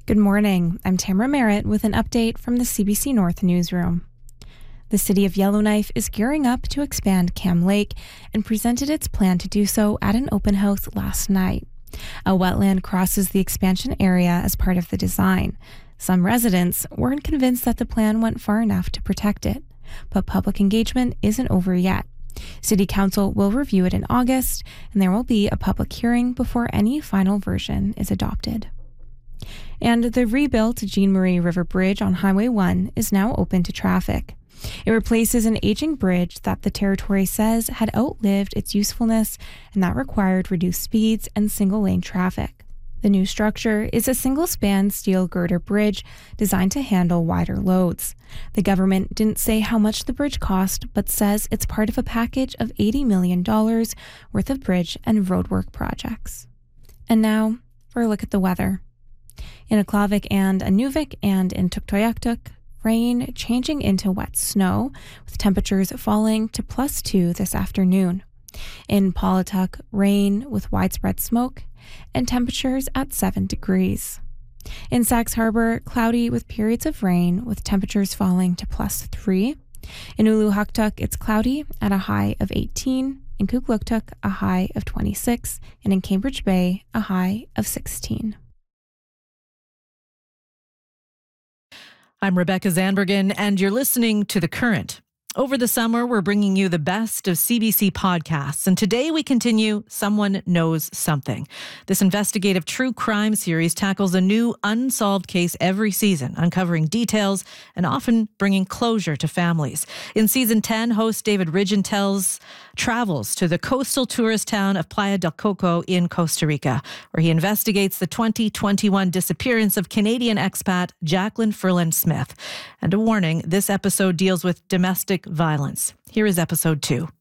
Good morning. I'm Tamara Merritt with an update from the CBC North newsroom. The city of Yellowknife is gearing up to expand Cam Lake and presented its plan to do so at an open house last night. A wetland crosses the expansion area as part of the design. Some residents weren't convinced that the plan went far enough to protect it, but public engagement isn't over yet. City Council will review it in August, and there will be a public hearing before any final version is adopted. And the rebuilt Jean Marie River Bridge on Highway 1 is now open to traffic. It replaces an aging bridge that the territory says had outlived its usefulness and that required reduced speeds and single-lane traffic. The new structure is a single-span steel girder bridge designed to handle wider loads. The government didn't say how much the bridge cost, but says it's part of a package of $80 million worth of bridge and roadwork projects. And now for a look at the weather. In Aklavik and Inuvik and in Tuktoyaktuk, rain changing into wet snow, with temperatures falling to +2 this afternoon. In Paulatuk, rain with widespread smoke and temperatures at 7 degrees. In Sax Harbor, cloudy with periods of rain with temperatures falling to +3. In Uluhaktuk, it's cloudy at a high of 18. In Kugluktuk, a high of 26. And in Cambridge Bay, a high of 16. I'm Rebecca Zandbergen, and you're listening to The Current. Over the summer, we're bringing you the best of CBC podcasts, and today we continue Someone Knows Something. This investigative true crime series tackles a new unsolved case every season, uncovering details and often bringing closure to families. In Season 10, host David Ridgen travels to the coastal tourist town of Playa del Coco in Costa Rica, where he investigates the 2021 disappearance of Canadian expat Jacqueline Ferland Smith. And a warning, this episode deals with domestic violence. Here is episode 2.